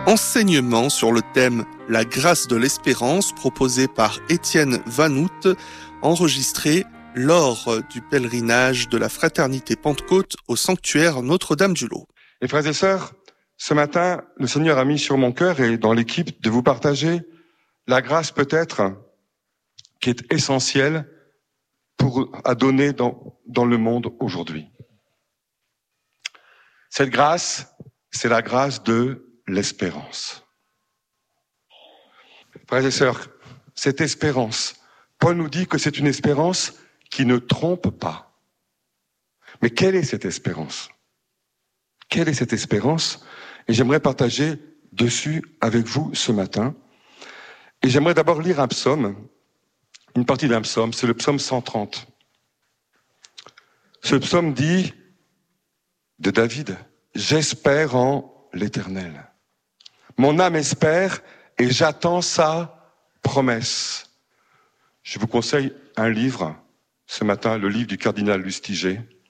Enseignement sur le thème « La grâce de l'espérance » proposé par Étienne Vanout, enregistré lors du pèlerinage de la Fraternité Pentecôte au sanctuaire Notre-Dame-du-Lot. Et frères et sœurs, ce matin, le Seigneur a mis sur mon cœur et dans l'équipe de vous partager la grâce peut-être qui est essentielle à donner dans le monde aujourd'hui. Cette grâce, c'est la grâce de l'espérance. Frères et sœurs, cette espérance, Paul nous dit que c'est une espérance qui ne trompe pas. Mais quelle est cette espérance ? Quelle est cette espérance ? Et j'aimerais partager dessus avec vous ce matin. Et j'aimerais d'abord lire un psaume, une partie d'un psaume, c'est le psaume 130. Ce psaume dit de David, « J'espère en l'Éternel. Mon âme espère et j'attends sa promesse. » Je vous conseille un livre, ce matin, le livre du cardinal Lustiger,